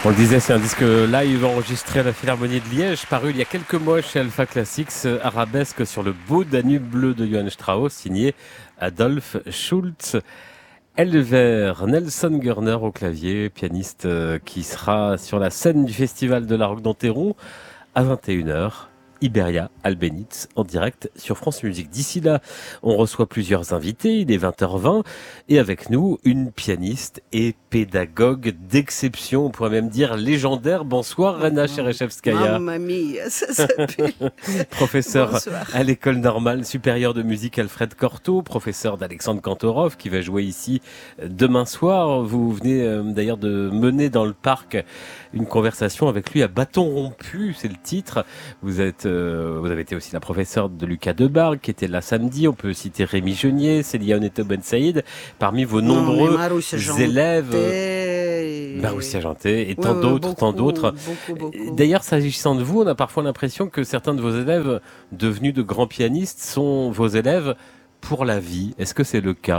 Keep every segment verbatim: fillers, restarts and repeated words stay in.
On le disait, c'est un disque live enregistré à la Philharmonie de Liège, paru il y a quelques mois chez Alpha Classics, arabesque sur le beau Danube bleu de Johann Strauss, signé Adolf Schultz. Elver, Nelson Görner au clavier, pianiste qui sera sur la scène du Festival de la Roque d'Enterron à vingt et une heures. Iberia Albéniz en direct sur France Musique. D'ici là, on reçoit plusieurs invités, il est vingt heures vingt, et avec nous, une pianiste et pédagogue d'exception, on pourrait même dire légendaire. Bonsoir Rena Cherechevskaya. Mamma mia, ça s'appelle. Professeur Bonsoir. à l'École normale supérieure de musique Alfred Cortot, professeur d'Alexandre Kantorov qui va jouer ici demain soir. Vous venez euh, d'ailleurs de mener dans le parc une conversation avec lui à bâton rompu, c'est le titre. Vous êtes, euh, vous avez été aussi la professeure de Lucas Debargue qui était là samedi. On peut citer Rémi Genier, Célia Oneto Ben Saïd, parmi vos nombreux non, élèves. Janté... Maroussia Janté et tant ouais, d'autres, beaucoup, tant d'autres. Beaucoup, beaucoup. D'ailleurs, s'agissant de vous, on a parfois l'impression que certains de vos élèves devenus de grands pianistes sont vos élèves pour la vie. Est-ce que c'est le cas ?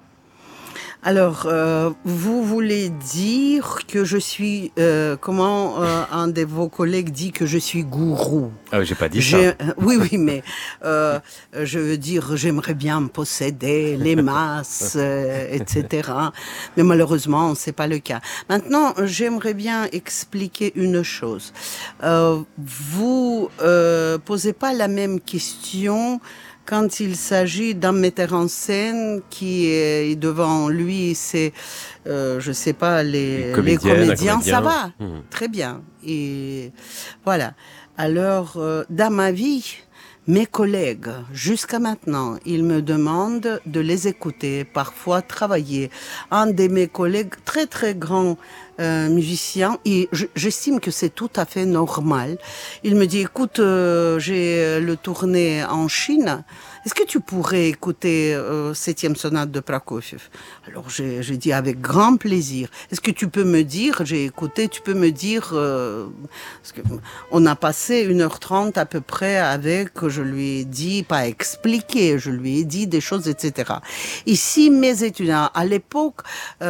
Alors, euh, vous voulez dire que je suis, euh, comment euh, un de vos collègues dit que je suis gourou. Ah, j'ai pas dit J'ai, ça. euh, oui, oui, mais euh, je veux dire, j'aimerais bien posséder les masses, euh, et cetera. Mais malheureusement, c'est pas le cas. Maintenant, j'aimerais bien expliquer une chose. Euh, vous euh, posez pas la même question quand il s'agit d'un metteur en scène qui est devant lui, c'est, euh, je sais pas, les, les comédiens, ça va, mmh. Très bien. Et voilà. Alors, euh, dans ma vie, mes collègues, jusqu'à maintenant, ils me demandent de les écouter, parfois travailler. Un de mes collègues, très très grand euh, musicien, et j'estime que c'est tout à fait normal. Il me dit, écoute, euh, j'ai le tourné en Chine. Est-ce que tu pourrais écouter euh, septième sonate de Prokofiev? Alors j'ai, j'ai dit avec grand plaisir. Est-ce que tu peux me dire, j'ai écouté, tu peux me dire, euh, parce que on a passé une heure trente à peu près avec, je lui ai dit, pas expliqué, je lui ai dit des choses, et cetera. Ici, mes étudiants, à l'époque,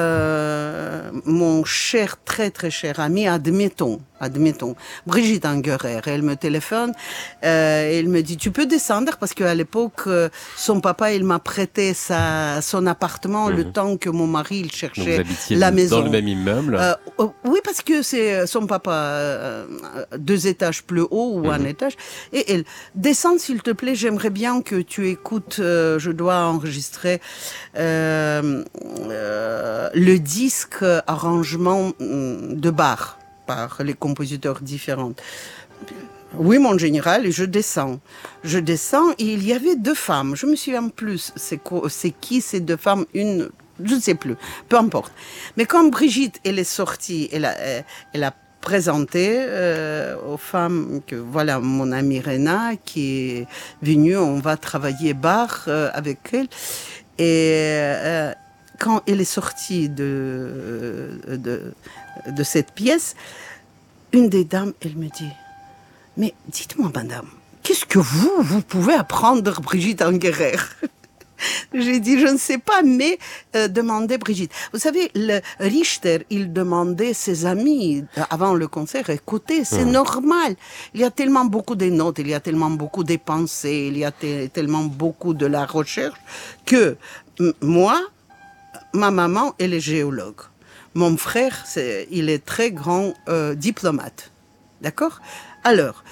euh, mon cher, très très cher ami, admettons, admettons, Brigitte Angerer, elle me téléphone, euh, et elle me dit, tu peux descendre, parce qu'à l'époque, euh, son papa, il m'a prêté sa, son appartement mmh. le temps que mon mari, il cherchait Donc, vous la maison. Dans le même immeuble euh, oh, Oui, parce que c'est son papa, euh, deux étages plus haut ou mmh. un étage. Et elle, descends s'il te plaît, j'aimerais bien que tu écoutes, euh, je dois enregistrer euh, euh, le disque arrangement de Bach par les compositeurs différents. Oui, mon général, et je descends. Je descends et il y avait deux femmes. Je me souviens plus, c'est, quoi, c'est qui ces deux femmes, une, je ne sais plus, peu importe. Mais quand Brigitte, elle est sortie, elle a, elle a présenté euh, aux femmes que voilà, mon amie Rena qui est venue, on va travailler Bach euh, avec elle. Et euh, quand elle est sortie de, de, de cette pièce, une des dames, elle me dit, mais dites-moi, madame, qu'est-ce que vous, vous pouvez apprendre Brigitte Angerer? J'ai dit, je ne sais pas, mais euh, demandez Brigitte. Vous savez, le Richter, il demandait ses amis avant le concert, écoutez, c'est mmh. normal. Il y a tellement beaucoup de notes, il y a tellement beaucoup de pensées, il y a t- tellement beaucoup de la recherche que m- moi, ma maman, elle est géologue. Mon frère, c'est, il est très grand euh, diplomate. D'accord? Alors,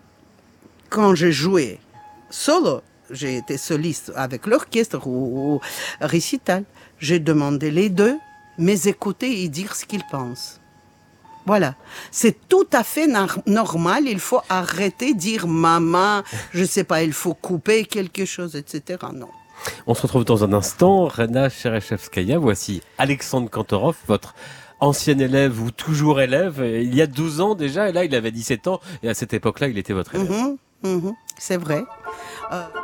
quand j'ai joué solo, j'ai été soliste avec l'orchestre ou, ou récital, j'ai demandé les deux, mais écouter et dire ce qu'ils pensent. Voilà. C'est tout à fait nar- normal. Il faut arrêter de dire maman, je sais pas, il faut couper quelque chose, et cetera. Non. On se retrouve dans un instant. Rena Cherechevskaya, voici Alexandre Kantorov, votre ancien élève ou toujours élève, il y a douze ans déjà, et là il avait dix-sept ans, et à cette époque-là il était votre élève. Mmh, mmh, c'est vrai. Euh...